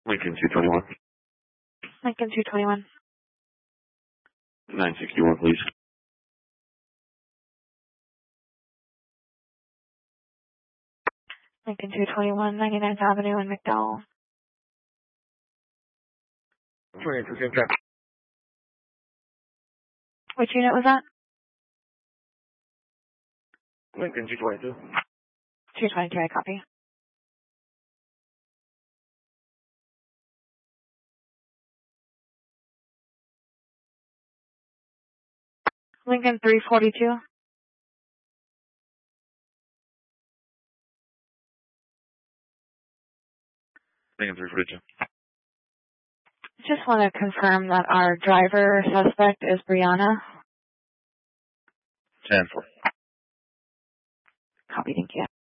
Lincoln 221. Lincoln 221. 961, please. Lincoln 221, 99th Avenue in McDowell. 22, Which unit was that? Lincoln 222. 222, I copy. Lincoln 342. Lincoln 342. Just want to confirm that our driver suspect is Brianna. 10-4. Copy, thank you.